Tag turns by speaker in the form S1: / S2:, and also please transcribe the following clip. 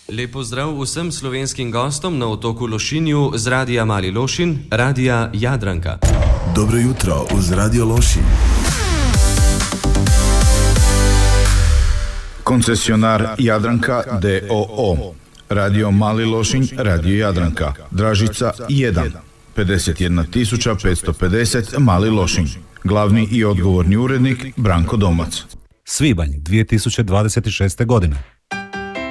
S1: Lep pozdrav vsem slovenskim gostom na otoku Lošinju z Radia Mali Lošin, Radia Jadranka.
S2: Dobro jutro uz Radio Lošinj.
S3: Koncesionar Jadranka d.o.o. Radio Mali Lošinj, Radio Jadranka. Dražica 1. 51.550 Mali Lošinj. Glavni i odgovorni urednik Branko Domac.
S4: Svibanj 2026. godine.